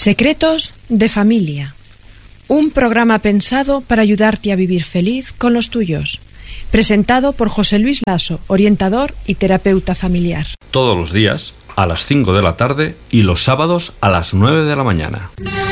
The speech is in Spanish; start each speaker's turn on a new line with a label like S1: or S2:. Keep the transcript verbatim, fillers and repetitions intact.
S1: Secretos de familia. Un programa pensado para ayudarte a vivir feliz con los tuyos. Presentado por José Luis Lasso, orientador y terapeuta familiar.
S2: Todos los días a las cinco de la tarde y los sábados a las nueve de la mañana.